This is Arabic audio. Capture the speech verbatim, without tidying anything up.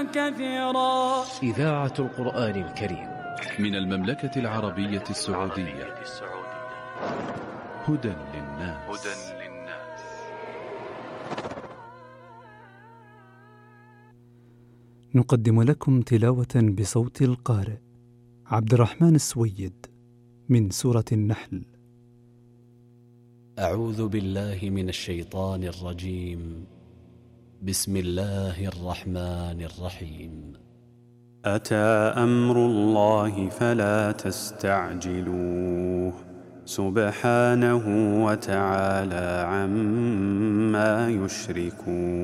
كثيرا. إذاعة القرآن الكريم من المملكة العربية السعودية. هدى للناس. نقدم لكم تلاوة بصوت القارئ عبد الرحمن السويد من سورة النحل. أعوذ بالله من الشيطان الرجيم. بسم الله الرحمن الرحيم. أتى أمر الله فلا تستعجلوه سبحانه وتعالى عما يشركون.